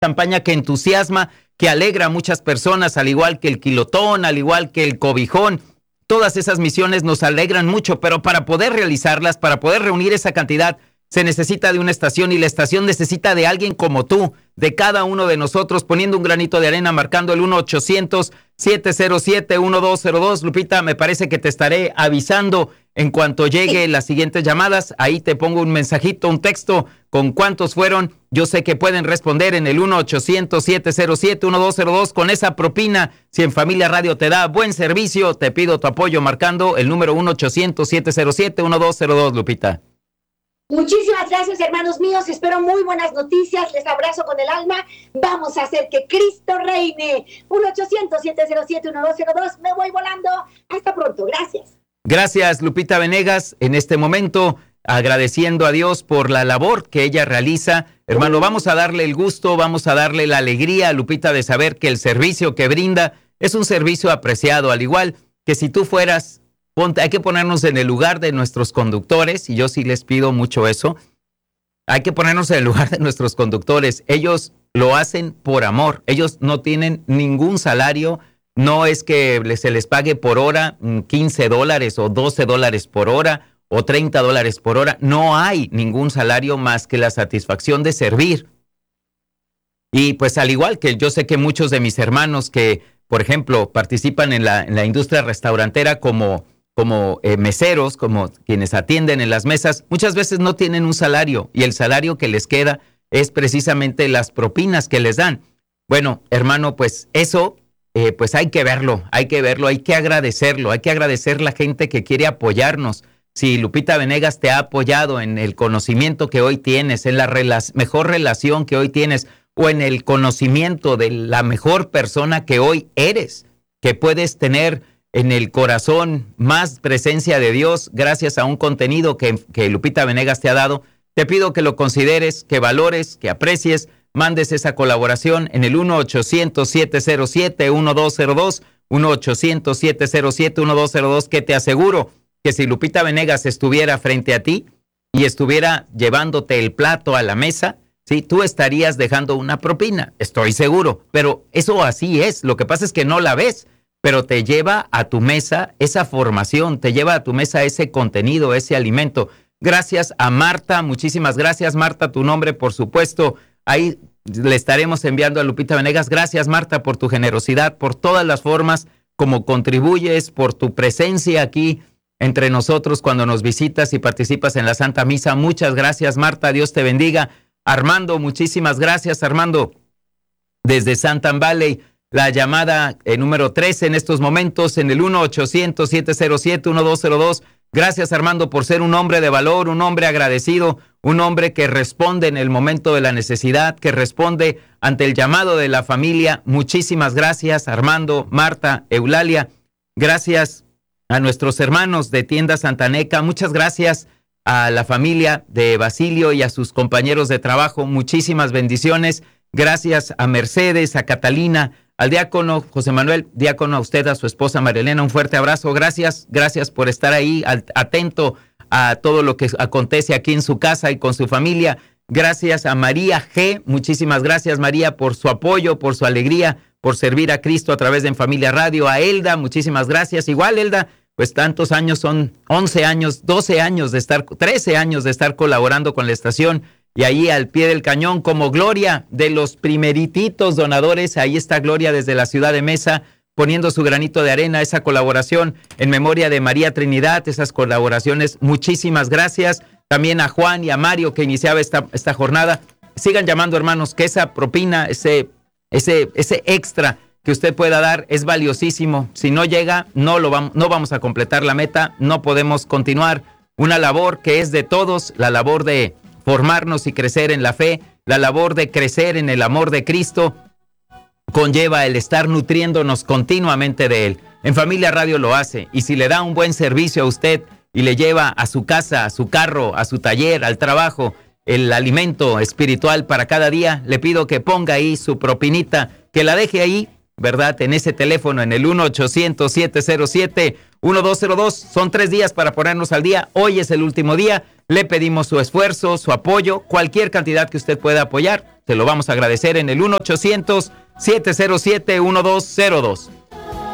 campaña que entusiasma, que alegra a muchas personas, al igual que el Kilotón, al igual que el Cobijón. Todas esas misiones nos alegran mucho, pero para poder realizarlas, para poder reunir esa cantidad, se necesita de una estación, y la estación necesita de alguien como tú, de cada uno de nosotros, poniendo un granito de arena, marcando el 1-800-707-1202. Lupita, me parece que te estaré avisando en cuanto llegue las siguientes llamadas. Ahí te pongo un mensajito, un texto con cuántos fueron. Yo sé que pueden responder en el 1-800-707-1202 con esa propina. Si en Familia Radio te da buen servicio, te pido tu apoyo marcando el número 1-800-707-1202, Lupita. Muchísimas gracias, hermanos míos. Espero muy buenas noticias. Les abrazo con el alma. Vamos a hacer que Cristo reine. 1-800-707-1202. Me voy volando. Hasta pronto. Gracias. Gracias, Lupita Venegas. En este momento, agradeciendo a Dios por la labor que ella realiza. Hermano, vamos a darle el gusto, vamos a darle la alegría a Lupita de saber que el servicio que brinda es un servicio apreciado, al igual que si tú fueras... hay que ponernos en el lugar de nuestros conductores, y yo sí les pido mucho eso. Hay que ponernos en el lugar de nuestros conductores. Ellos lo hacen por amor. Ellos no tienen ningún salario. No es que se les pague por hora $15 o $12 por hora o $30 por hora. No hay ningún salario más que la satisfacción de servir. Y pues al igual que yo sé que muchos de mis hermanos que, por ejemplo, participan en la industria restaurantera como meseros, como quienes atienden en las mesas, muchas veces no tienen un salario, y el salario que les queda es precisamente las propinas que les dan. Bueno, hermano, pues eso, pues hay que verlo, hay que agradecerlo, hay que agradecer la gente que quiere apoyarnos. Si Lupita Venegas te ha apoyado en el conocimiento que hoy tienes, en la mejor relación que hoy tienes, o en el conocimiento de la mejor persona que hoy eres, que puedes tener en el corazón más presencia de Dios gracias a un contenido que Lupita Venegas te ha dado, te pido que lo consideres, que valores, que aprecies, mandes esa colaboración en el 1-800-707-1202, 1-800-707-1202, que te aseguro que si Lupita Venegas estuviera frente a ti y estuviera llevándote el plato a la mesa, sí, tú estarías dejando una propina, estoy seguro, pero eso así es. Lo que pasa es que no la ves, pero te lleva a tu mesa esa formación, te lleva a tu mesa ese contenido, ese alimento. Gracias a Marta, muchísimas gracias, Marta, tu nombre, por supuesto, ahí le estaremos enviando a Lupita Venegas. Gracias, Marta, por tu generosidad, por todas las formas como contribuyes, por tu presencia aquí entre nosotros cuando nos visitas y participas en la Santa Misa. Muchas gracias, Marta, Dios te bendiga. Armando, muchísimas gracias, Armando, desde Santa Valley. La llamada número 13 en estos momentos en el 1-800-707-1202. Gracias, Armando, por ser un hombre de valor, un hombre agradecido, un hombre que responde en el momento de la necesidad, que responde ante el llamado de la familia. Muchísimas gracias, Armando, Marta, Eulalia. Gracias a nuestros hermanos de Tienda Santaneca. Muchas gracias a la familia de Basilio y a sus compañeros de trabajo. Muchísimas bendiciones. Gracias a Mercedes, a Catalina, al diácono José Manuel, diácono, a usted, a su esposa María Elena, un fuerte abrazo. Gracias por estar ahí, atento a todo lo que acontece aquí en su casa y con su familia. Gracias a María G. Muchísimas gracias, María, por su apoyo, por su alegría, por servir a Cristo a través de En Familia Radio. A Elda, muchísimas gracias. Igual, Elda, pues tantos años, son 11 años, 12 años de estar, 13 años de estar colaborando con la estación. Y ahí al pie del cañón, como Gloria, de los primerititos donadores, ahí está Gloria desde la ciudad de Mesa, poniendo su granito de arena, esa colaboración en memoria de María Trinidad, esas colaboraciones, muchísimas gracias. También a Juan y a Mario, que iniciaba esta jornada. Sigan llamando, hermanos, que esa propina, ese extra que usted pueda dar es valiosísimo. Si no llega, no vamos a completar la meta, no podemos continuar. Una labor que es de todos, la labor de formarnos y crecer en la fe, la labor de crecer en el amor de Cristo, conlleva el estar nutriéndonos continuamente de Él. En Familia Radio lo hace, y si le da un buen servicio a usted y le lleva a su casa, a su carro, a su taller, al trabajo, el alimento espiritual para cada día, le pido que ponga ahí su propinita, que la deje ahí, ¿verdad? En ese teléfono, en el 1-800-707-1202. Son 3 días para ponernos al día. Hoy es el último día. Le pedimos su esfuerzo, su apoyo, cualquier cantidad que usted pueda apoyar. Te lo vamos a agradecer en el 1-800-707-1202.